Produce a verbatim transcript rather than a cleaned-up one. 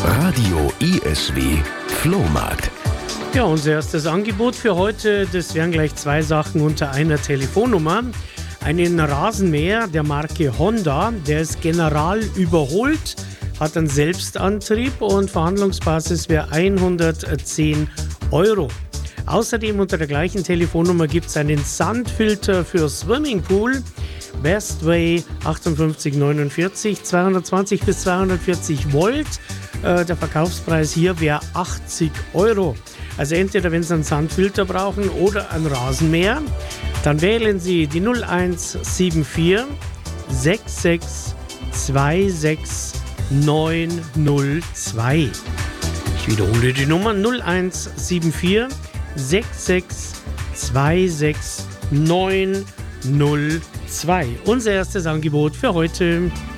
Radio I S W Flohmarkt. Ja, unser erstes Angebot für heute, das wären gleich zwei Sachen unter einer Telefonnummer. Einen Rasenmäher der Marke Honda, der ist general überholt, hat einen Selbstantrieb und Verhandlungsbasis wäre hundertzehn Euro. Außerdem unter der gleichen Telefonnummer gibt es einen Sandfilter für Swimmingpool, Westway achtundfünfzig neunundvierzig, zweihundertzwanzig bis zweihundertvierzig Volt. Äh, der Verkaufspreis hier wäre achtzig Euro. Also entweder, wenn Sie einen Sandfilter brauchen oder einen Rasenmäher, dann wählen Sie die null eins sieben vier sechs sechs zwei sechs neun null zwei. Ich wiederhole die Nummer null eins sieben vier sechs sechs zwei sechs neun null zwei. Unser erstes Angebot für heute.